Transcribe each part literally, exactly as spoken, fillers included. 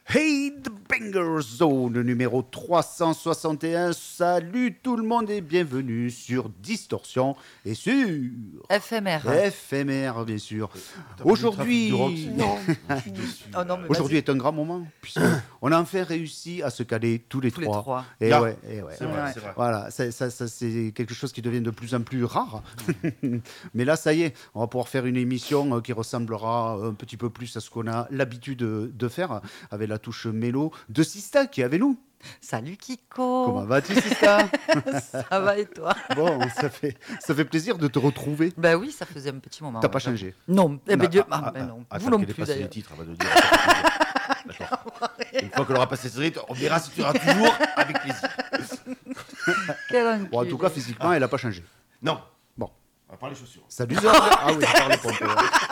Hey, the Banger Zone numéro trois cent soixante et un. Salut tout le monde et bienvenue sur Distorsion et sur F M R. F M R, bien sûr. Aujourd'hui, Non. Oh non, mais aujourd'hui vas-y. est un grand moment puisqu'on a enfin réussi à se caler tous les Tous les trois. trois. Et Ah, ouais, et ouais. C'est vrai, Ouais. c'est vrai. Voilà, ça, ça- ça, c'est quelque chose qui devient de plus en plus rare. Mais là, ça y est, on va pouvoir faire une émission euh, qui ressemblera un petit peu plus à ce qu'on a l'habitude de, de faire, avec la touche mélo de Sista qui est avec nous. Salut Kiko. Comment vas-tu, Sista? Ça va et toi? Bon, ça fait, ça fait plaisir de te retrouver. Ben oui, ça faisait un petit moment. T'as ouais. pas changé? Non, eh ben Non, Dieu, ah, ah, ben non. Attends Vous non qu'elle ait plus passé les d'ailleurs. titres avant de dire. D'accord. Une fois qu'elle aura passé ses titres, on verra si tu auras toujours avec plaisir. Quel enculé. Bon, en tout cas, physiquement, elle n'a pas changé. Non. Bon. On va parler chaussures. Salut, Zorg. Ah oui, je parlais pas un peu.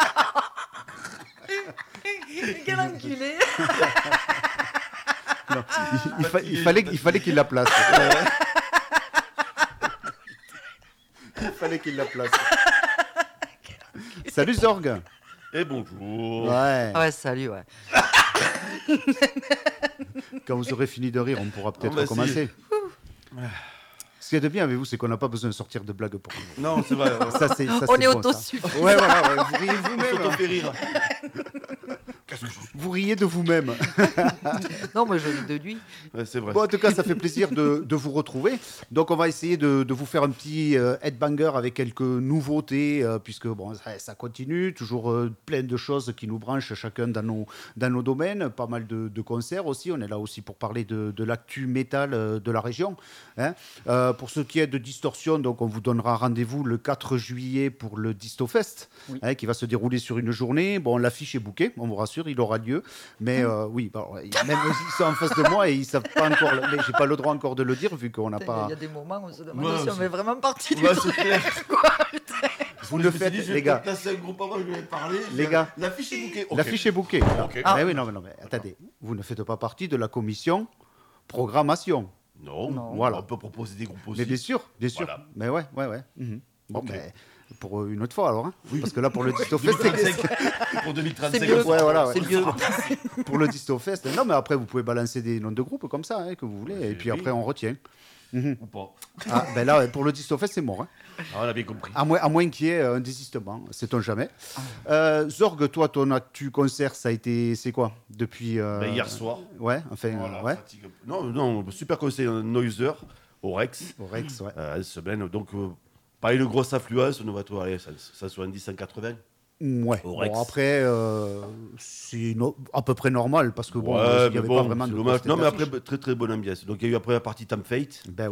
Quel enculé. Non, il, il fa- il fallait, il fallait qu'il la place. Il fallait qu'il la place. Salut Zorg. Et bonjour. Ouais. Ouais, salut, ouais. Quand vous aurez fini de rire, on pourra peut-être On va recommencer. Ce qui est de bien avec vous, c'est qu'on n'a pas besoin de sortir de blagues pour vous. Non, c'est vrai. Ça, c'est, ça, On c'est est bon, ça. autosuffisant. Ouais, voilà, ouais, vous riez On vous-même. s'auto fait rire. Vous riez de vous-même. Non, moi je ris de lui. Ouais, c'est vrai. Bon, en tout cas, ça fait plaisir de, de vous retrouver. Donc, on va essayer de, de vous faire un petit euh, headbanger avec quelques nouveautés, euh, puisque bon, ça, ça continue, toujours euh, plein de choses qui nous branchent chacun dans nos, dans nos domaines, pas mal de, de concerts aussi. On est là aussi pour parler de, de l'actu métal euh, de la région. Hein. Euh, pour ce qui est de Distorsion, donc, on vous donnera rendez-vous le quatre juillet pour le Distofest, Oui. hein, qui va se dérouler sur une journée. Bon, l'affiche est bookée, on vous rassure, il aura lieu. Mais euh, oui, bon, même ils sont en face de moi et ils savent pas encore. le- Mais j'ai pas le droit encore de le dire vu qu'on n'a Il pas. y a des moments où on se demande Ouais, si on c'est- fait vraiment partie du Ouais, truc. c'est clair. Quoi, putain. Vous le Je me suis faites, dit, je vais les gars. placer un groupe avant, je vais parler. Les gars. L'affiche est bouquée. Ok. L'affiche est bookée. Ok. Ah, mais oui, non, mais non, mais attendez. Vous ne faites pas partie de la commission programmation. Non. Non. Voilà. On peut proposer des groupes aussi. Mais bien sûr, bien sûr. Voilà. Mais ouais, ouais, ouais. Mhm. Bon, Ok. ben, pour euh, une autre fois alors. Hein. Parce que là, pour le Distofest, c'est- deux mille trente-cinq. Pour deux mille trente-cinq. C'est mieux. Ouais, voilà, ouais. C'est mieux. pour le Distofest. Non, mais après, vous pouvez balancer des noms de groupes comme ça, hein, que vous voulez. Et puis Oui. après, on retient. Ou pas. Ah, ben là, pour le Distofest, c'est mort. Hein. Ah, on a bien compris. À moins, à moins qu'il y ait un désistement, sait-on jamais. Euh, Zorg, toi, ton actu concert, ça a été, c'est quoi depuis euh, Ben, hier soir. Ouais, enfin, Voilà, ouais. fatigue un peu. Non, non, super conseil, un Noiser au Rex. Au Rex, ouais. Euh, cette semaine, donc, euh, pas une grosse affluence, on va trouver aller cent soixante-dix, cent quatre-vingts. Ouais. Au Bon, Rex. après, euh, c'est no- à peu près normal parce que bon, Ouais, il n'y mais avait bon, pas vraiment c'est de dommage. grosse Non, mais tête après, d'affiche. très très bonne ambiance. Donc, il y a eu après la partie Time Fate. Ben